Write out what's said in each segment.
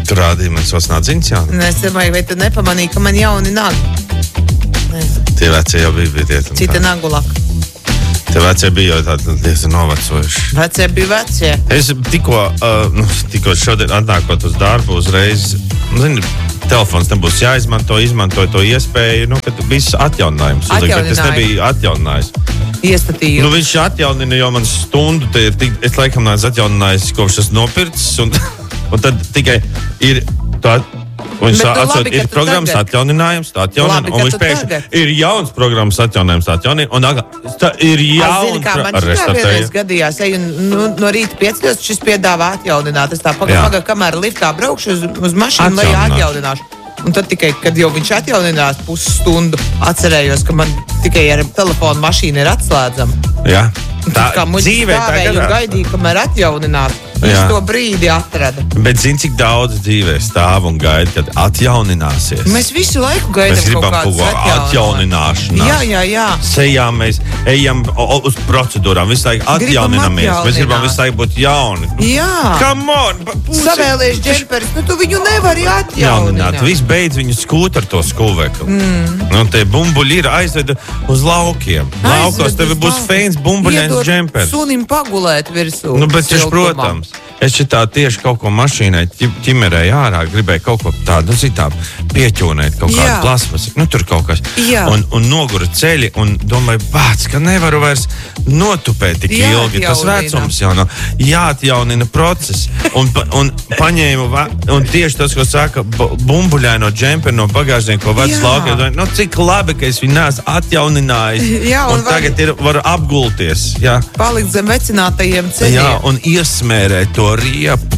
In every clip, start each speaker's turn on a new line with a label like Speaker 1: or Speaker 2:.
Speaker 1: Tu rādīji man savas nadziņas, jā?
Speaker 2: Es domāju, vai tu nepamanīji, ka man jauni nagi?
Speaker 1: Tie vecie jau bija diezgan.
Speaker 2: Cita nagu laka.
Speaker 1: Tie vecie bija jau tādi diezgan novecojuši.
Speaker 2: Vecie bija vecie.
Speaker 1: Es tikko šodien atnākot uz darbu uzreiz, telefons nebūs jāizmanto, izmantoju to iespēju, kad viss atjauninājums. Bet es nebiju atjauninājis.
Speaker 2: Iestatīju.
Speaker 1: Viņš atjaunina jau man stundu, es laikam neesmu atjauninājis, kopš es nopircis, un tad tikai ir tā, un atsot, ir programmas atjauninājums, tā atjaunina, un viņš pēkšņi ir jauns programmas atjauninājums, tā atjaunina, un ir jauns.
Speaker 2: Zini, kā man šitā gadījās, no rīta 5, šis piedāvā atjaunināt, es tā pagaidu, kamēr liftā braukšu uz mašīnu, lai atjaunināšu. Un tad tikai, kad jau viņš atjauninās pusstundu, atcerējos, ka man tikai ar telefonu mašīna ir atslēdzama.
Speaker 1: Jā.
Speaker 2: Tā kā dzīvē stāvēju un gaidīju, kamēr atjaunināt. Viņš to brīdi atrada.
Speaker 1: Bet zini, cik daudz dzīvē stāv un gaida, kad atjaunināsies.
Speaker 2: Mēs visu laiku gaidām kaut kādas
Speaker 1: atjaunināšanās.
Speaker 2: Jā.
Speaker 1: Sejā mēs ejam uz procedūrām, visu laiku atjauninamies. Mēs gribam visu laiku būt jauni.
Speaker 2: Jā.
Speaker 1: Come on!
Speaker 2: Savēlies džemperis, tu viņu nevari atjaunināt.
Speaker 1: Viss beidz viņu skūt ar to skūvekli. Tie bumbuļi ir aizveda uz laukiem. Laukos tev būs feins bumbuļains džemperis.
Speaker 2: Sunim pagulēt virsū.
Speaker 1: Bet taču, protams. Es šitā tieši kaut ko mašīnai ķimerēju ārā, gribēju kaut ko tādu, pieķūnēt kaut kādu plasmasu, tur kaut kas. Un nogura ceļi, un domāju, ka nevaru vairs notupēt tik ilgi. Tas vecums jau nav. Jāatjaunina process. Un paņēmu, un tieši tas, ko saka, bumbuļaino džemperi no bagāžnieku, ko vecas laukiem. Cik labi, ka es viņu neesmu atjauninājis. Un tagad varu apgulties.
Speaker 2: Palikt zem vecinātajiem ceļiem.
Speaker 1: Jā, un iesmērēt to riepu.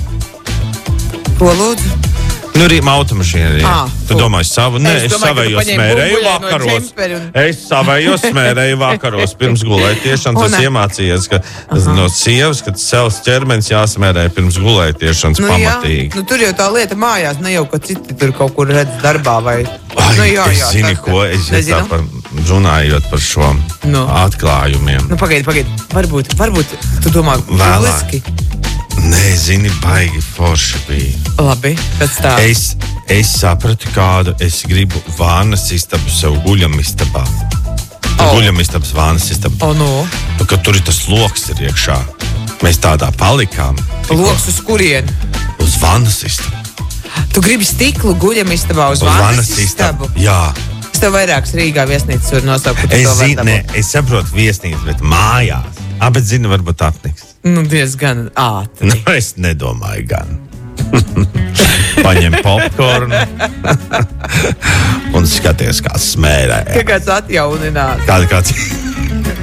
Speaker 2: Ko lūdzu?
Speaker 1: Rīma automašīna. Tu domāji savu? Nē, es savējos smērēju vakaros. Es savējos smērēju vakaros pirms gulētiešanas. Es iemācījies, ka no sievas, kad savs ķermenis jāsmērē pirms gulētiešanas pamatīgi.
Speaker 2: Tur jau tā lieta mājās, ne jau, ka citi tur kaut kur redz darbā vai...
Speaker 1: Es zini, ko es tā par runājot par šo atklājumiem.
Speaker 2: Pagaidi. Varbūt tu domā publiski.
Speaker 1: Nē, zini, baigi forši bija.
Speaker 2: Labi, pēc tā.
Speaker 1: Es sapratu, kādu es gribu vānas istabu sev guļamistabā. Guļamistabas vānas istabu. Kad tur ir tas loks ir iekšā. Mēs tādā palikām.
Speaker 2: Loks uz kurieni?
Speaker 1: Uz vānas istabu.
Speaker 2: Tu gribi stiklu guļamistabā uz vānas istabu?
Speaker 1: Jā.
Speaker 2: Es tev vairākas Rīgā viesnīcas var nosaukt.
Speaker 1: Es saprotu viesnīcas, bet mājās. Bet zini, varbūt apniks.
Speaker 2: Diezgan ātri.
Speaker 1: Es nedomāju gan. Paņem popkornu un skaties, kā smērē.
Speaker 2: Kāds atjauninās.
Speaker 1: Kāds